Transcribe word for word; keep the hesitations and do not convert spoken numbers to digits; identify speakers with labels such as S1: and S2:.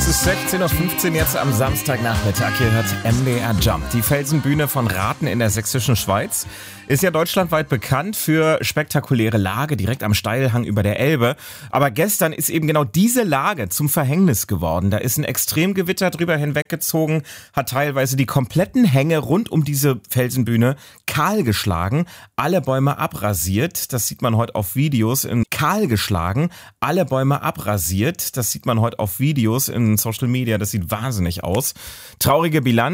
S1: Es ist sechzehn Uhr fünfzehn jetzt am Samstagnachmittag. Hier hört M D R Jump. Die Felsenbühne von Rathen in der sächsischen Schweiz ist ja deutschlandweit bekannt für spektakuläre Lage direkt am Steilhang über der Elbe. Aber gestern ist eben genau diese Lage zum Verhängnis geworden. Da ist ein Extremgewitter drüber hinweggezogen, hat teilweise die kompletten Hänge rund um diese Felsenbühne kahl geschlagen, alle Bäume abrasiert. Das sieht man heute auf Videos in kahl geschlagen, alle Bäume abrasiert. Das sieht man heute auf Videos in Social Media. Das sieht wahnsinnig aus. Traurige Bilanz.